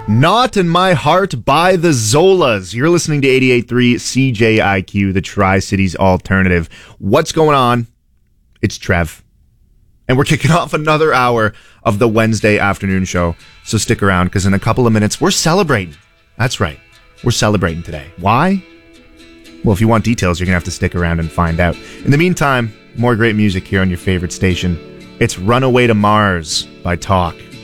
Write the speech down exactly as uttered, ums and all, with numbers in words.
Not in My Heart by the Zolas. You're listening to eighty-eight point three C J I Q, the Tri-Cities Alternative. What's going on? It's Trev. And we're kicking off another hour of the Wednesday afternoon show. So stick around, because in a couple of minutes, we're celebrating. That's right. We're celebrating today. Why? Well, if you want details, you're going to have to stick around and find out. In the meantime, more great music here on your favorite station. It's Runaway to Mars by Talk.